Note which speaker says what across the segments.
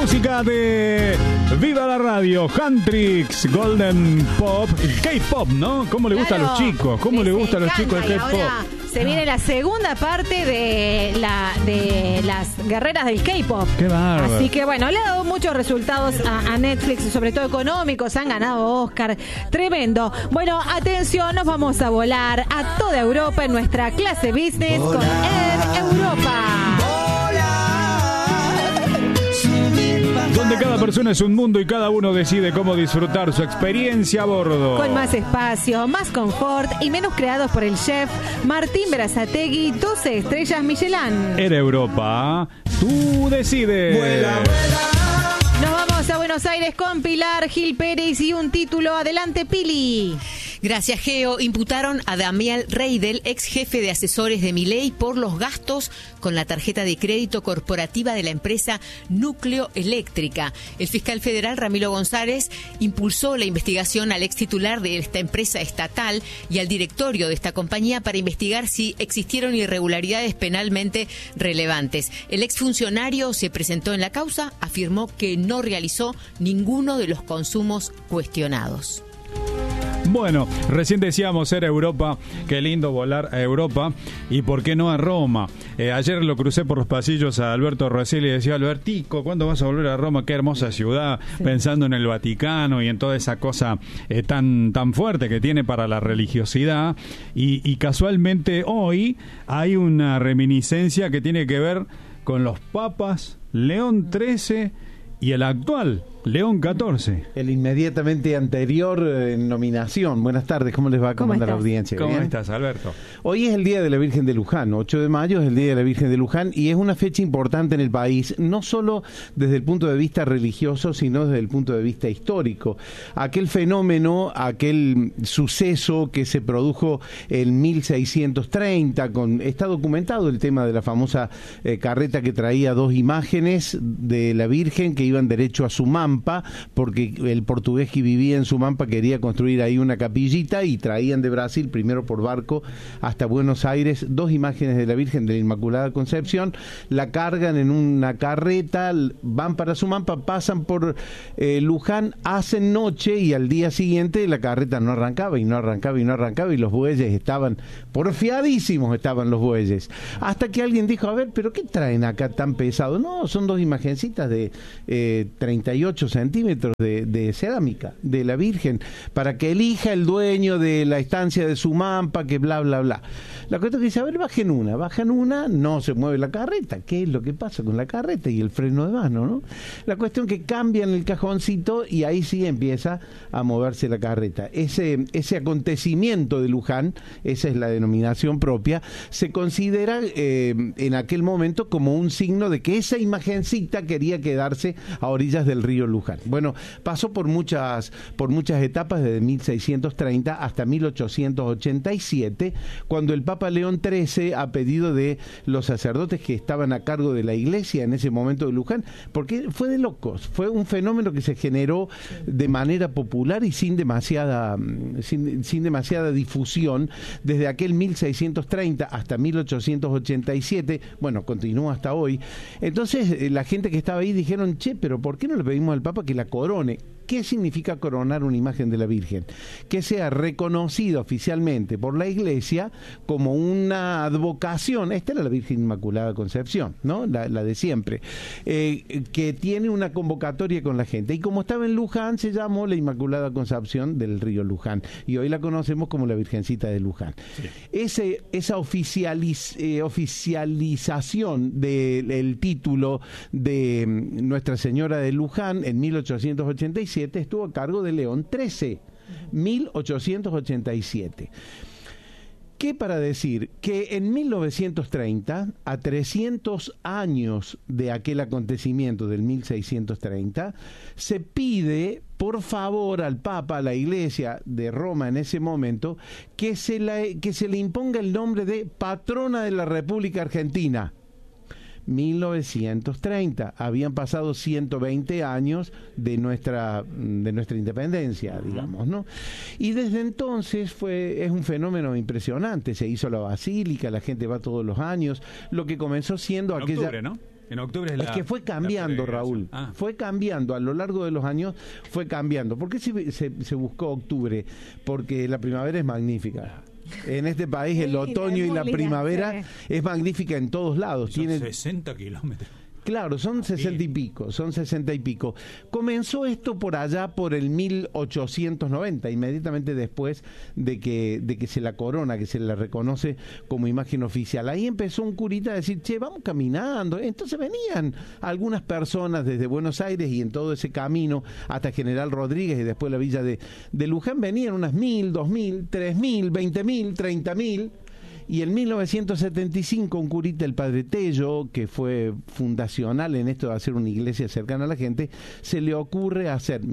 Speaker 1: Música de Viva la Radio, Huntrix, Golden Pop, K-Pop, ¿no? ¿Cómo le gusta a los chicos? ¿Cómo le gusta a los chicos el K-Pop?
Speaker 2: Se viene la segunda parte de las guerreras del K-Pop.
Speaker 1: Qué bárbaro.
Speaker 2: Así que bueno, le ha dado muchos resultados a Netflix, sobre todo económicos. Han ganado Oscar. Tremendo. Bueno, atención, nos vamos a volar a toda Europa en nuestra clase business con Air Europa.
Speaker 1: Donde cada persona es un mundo y cada uno decide cómo disfrutar su experiencia a bordo.
Speaker 2: Con más espacio, más confort y menos creados por el chef Martín Berazategui, 12 estrellas Michelin.
Speaker 1: Air Europa, tú decides.
Speaker 3: Vuela, vuela.
Speaker 2: Nos vamos a Buenos Aires con Pilar Gil Pérez y un título. Adelante, Pili.
Speaker 4: Gracias, Geo. Imputaron a Damián Reidel, ex jefe de asesores de Milei, por los gastos con la tarjeta de crédito corporativa de la empresa Núcleo Eléctrica. El fiscal federal Ramiro González impulsó la investigación al ex titular de esta empresa estatal y al directorio de esta compañía para investigar si existieron irregularidades penalmente relevantes. El exfuncionario se presentó en la causa, afirmó que no realizó ninguno de los consumos cuestionados.
Speaker 1: Bueno, recién decíamos Air Europa, qué lindo volar a Europa y por qué no a Roma. Ayer lo crucé por los pasillos a Alberto Rosselli y decía, Albertico, ¿cuándo vas a volver a Roma? Qué hermosa ciudad, sí. Pensando en el Vaticano y en toda esa cosa tan fuerte que tiene para la religiosidad. Y casualmente hoy hay una reminiscencia que tiene que ver con los papas León XIII y el actual León XIV.
Speaker 3: El inmediatamente anterior en nominación. Buenas tardes, ¿cómo les va? ¿Cómo anda la audiencia?
Speaker 1: ¿Cómo
Speaker 3: ¿Bien?
Speaker 1: estás, Alberto?
Speaker 3: Hoy es el Día de la Virgen de Luján, 8 de mayo es el Día de la Virgen de Luján y es una fecha importante en el país, no solo desde el punto de vista religioso, sino desde el punto de vista histórico. Aquel fenómeno, aquel suceso que se produjo en 1630, está documentado el tema de la famosa carreta que traía dos imágenes de la Virgen que iban derecho a Sumampa, porque el portugués que vivía en Sumampa quería construir ahí una capillita y traían de Brasil, primero por barco hasta Buenos Aires, dos imágenes de la Virgen de la Inmaculada Concepción, la cargan en una carreta, van para Sumampa, pasan por Luján, hacen noche y al día siguiente la carreta no arrancaba y no arrancaba y no arrancaba y los bueyes estaban porfiadísimos, estaban los bueyes, hasta que alguien dijo, a ver, pero ¿qué traen acá tan pesado? No, son dos imagencitas de 38 centímetros de cerámica de la Virgen, para que elija el dueño de la estancia de Sumampa, que bla, bla, bla. La cuestión es que dice, a ver, bajan una, no se mueve la carreta. ¿Qué es lo que pasa con la carreta? Y el freno de mano, ¿no? La cuestión es que cambian el cajoncito y ahí sí empieza a moverse la carreta. Ese acontecimiento de Luján, esa es la denominación propia, se considera en aquel momento como un signo de que esa imagencita quería quedarse a orillas del río Luján. Bueno, pasó por muchas etapas desde 1630 hasta 1887, cuando el Papa León XIII, a pedido de los sacerdotes que estaban a cargo de la iglesia en ese momento de Luján, porque fue de locos, fue un fenómeno que se generó de manera popular y sin demasiada difusión, desde aquel 1630 hasta 1887, bueno, continúa hasta hoy. Entonces la gente que estaba ahí dijeron, che, pero ¿por qué no le pedimos al Papa que la corone? ¿Qué significa coronar una imagen de la Virgen? Que sea reconocida oficialmente por la Iglesia como una advocación. Esta era la Virgen Inmaculada Concepción, ¿no? La de siempre. Que tiene una convocatoria con la gente. Y como estaba en Luján, se llamó la Inmaculada Concepción del río Luján. Y hoy la conocemos como la Virgencita de Luján. Sí. Esa oficialización del título de Nuestra Señora de Luján en 1887 estuvo a cargo de León XIII, 1887. ¿Qué para decir? Que en 1930, a 300 años de aquel acontecimiento del 1630, se pide por favor al Papa, a la Iglesia de Roma en ese momento, que se le imponga el nombre de patrona de la República Argentina. 1930, habían pasado 120 años de nuestra independencia, digamos, ¿no? Y desde entonces es un fenómeno impresionante. Se hizo la basílica, la gente va todos los años. Lo que comenzó siendo
Speaker 1: en
Speaker 3: aquella...
Speaker 1: octubre, ¿no? En octubre
Speaker 3: es que fue cambiando, Raúl. Fue cambiando. A lo largo de los años fue cambiando. ¿Por qué se buscó octubre? Porque la primavera es magnífica. En este país el otoño y la primavera es magnífica en todos lados.
Speaker 1: Son 60 kilómetros.
Speaker 3: Claro, son 60 y pico. Comenzó esto por allá por el 1890, inmediatamente después de que se la corona, que se la reconoce como imagen oficial. Ahí empezó un curita a decir, che, vamos caminando. Entonces venían algunas personas desde Buenos Aires y en todo ese camino hasta General Rodríguez y después la villa de Luján, venían unas 1.000, 2.000, 3.000, 20.000, 30.000. Y en 1975 un curita, el padre Tello, que fue fundacional en esto de hacer una iglesia cercana a la gente, se le ocurre hacer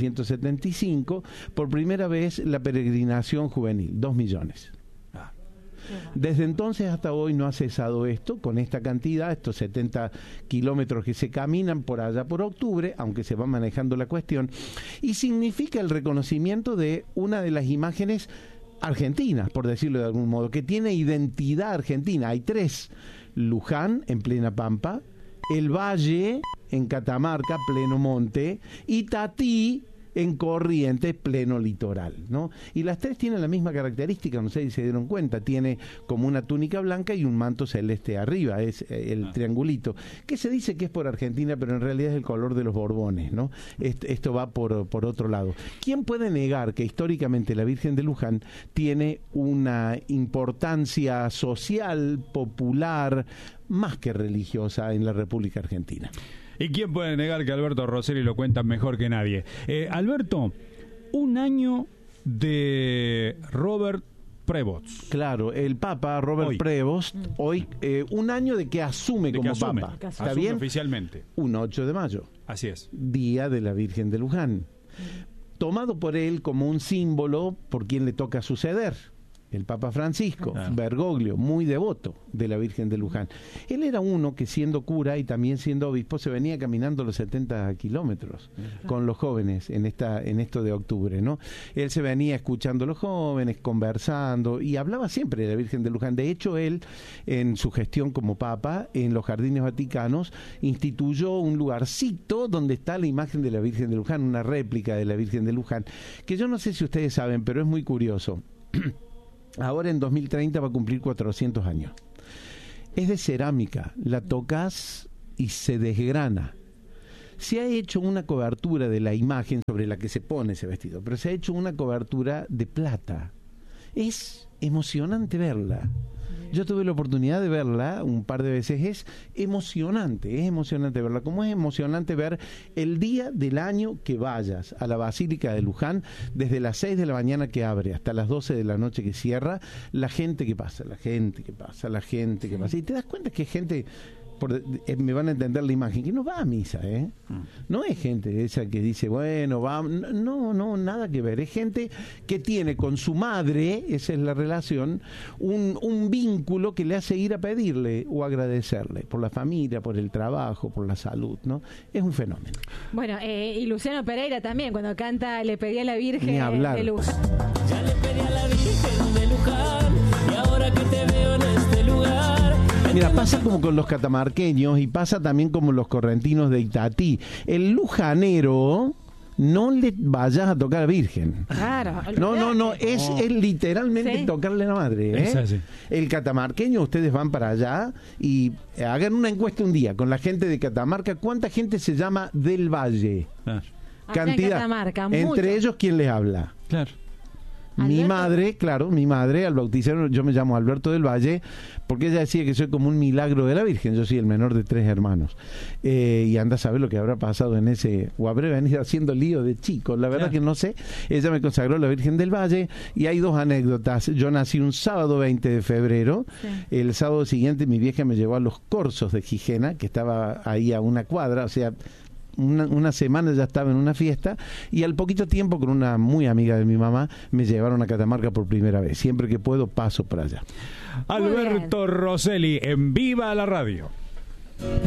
Speaker 3: 1975 por primera vez la peregrinación juvenil, 2 millones. Desde entonces hasta hoy no ha cesado esto, con esta cantidad, estos 70 kilómetros que se caminan por allá por octubre, aunque se va manejando la cuestión, y significa el reconocimiento de una de las imágenes argentinas, por decirlo de algún modo, que tiene identidad argentina. Hay 3: Luján, en plena pampa; el Valle, en Catamarca, pleno monte; y Tatí, en Corrientes, pleno litoral, ¿no? Y las 3 tienen la misma característica, no sé si se dieron cuenta, tiene como una túnica blanca y un manto celeste arriba, es el triangulito, que se dice que es por Argentina, pero en realidad es el color de los Borbones, ¿no? Esto va por otro lado. ¿Quién puede negar que históricamente la Virgen de Luján tiene una importancia social, popular, más que religiosa en la República Argentina?
Speaker 1: ¿Y quién puede negar que Alberto Rosselli lo cuenta mejor que nadie? Alberto, un año de Robert Prevost.
Speaker 3: Claro, el Papa Robert Prevost, hoy, un año de que asume como Papa. ¿Está bien?
Speaker 1: Oficialmente.
Speaker 3: Un 8 de mayo.
Speaker 1: Así es.
Speaker 3: Día de la Virgen de Luján. Tomado por él como un símbolo por quien le toca suceder. El Papa Francisco, Bergoglio, muy devoto de la Virgen de Luján. Él era uno que, siendo cura y también siendo obispo, se venía caminando los 70 kilómetros con los jóvenes en esto de octubre, ¿no? Él se venía escuchando a los jóvenes, conversando, y hablaba siempre de la Virgen de Luján. De hecho, él, en su gestión como Papa, en los Jardines Vaticanos, instituyó un lugarcito donde está la imagen de la Virgen de Luján, una réplica de la Virgen de Luján, que yo no sé si ustedes saben, pero es muy curioso. Ahora en 2030 va a cumplir 400 años. Es de cerámica, la tocas y se desgrana. Se ha hecho una cobertura de la imagen sobre la que se pone ese vestido, pero se ha hecho una cobertura de plata. Es emocionante verla. Yo tuve la oportunidad de verla un par de veces. Es emocionante verla. Como es emocionante ver el día del año que vayas a la Basílica de Luján, desde las 6 de la mañana que abre hasta las 12 de la noche que cierra, la gente que pasa. Y te das cuenta que es gente... me van a entender la imagen, que no va a misa, no es gente esa que dice, bueno, va, no, nada que ver, es gente que tiene con su madre, esa es la relación, un vínculo que le hace ir a pedirle o agradecerle por la familia, por el trabajo, por la salud, ¿no? Es un fenómeno.
Speaker 2: Bueno, y Luciano Pereira también, cuando canta Le pedí a la Virgen
Speaker 3: de
Speaker 2: Luján.
Speaker 5: Ya le pedí a la Virgen de Luján, y ahora que te veo en este lugar.
Speaker 3: Mira, pasa como con los catamarqueños y pasa también como los correntinos de Itatí. El lujanero, no le vayas a tocar a Virgen.
Speaker 2: Claro.
Speaker 3: No, es literalmente tocarle a la madre.
Speaker 1: Es así.
Speaker 3: El catamarqueño, ustedes van para allá y hagan una encuesta un día con la gente de Catamarca. ¿Cuánta gente se llama del Valle?
Speaker 1: Claro.
Speaker 3: Cantidad.
Speaker 2: Catamarca,
Speaker 3: entre
Speaker 2: mucho.
Speaker 3: ellos, ¿quién les habla?
Speaker 1: Claro.
Speaker 3: Mi madre, al bautizar, yo me llamo Alberto del Valle, porque ella decía que soy como un milagro de la Virgen. Yo soy el menor de 3 hermanos. Y anda a saber lo que habrá pasado en ese, o habré venido haciendo lío de chico. La verdad que no sé. Ella me consagró a la Virgen del Valle, y hay 2 anécdotas. Yo nací un sábado 20 de febrero. El sábado siguiente mi vieja me llevó a los Corzos de Gijena, que estaba ahí a una cuadra, o sea... Una semana ya estaba en una fiesta, y al poquito tiempo, con una muy amiga de mi mamá, me llevaron a Catamarca por primera vez. Siempre que puedo paso por allá.
Speaker 1: Alberto Rosselli en Viva la Radio.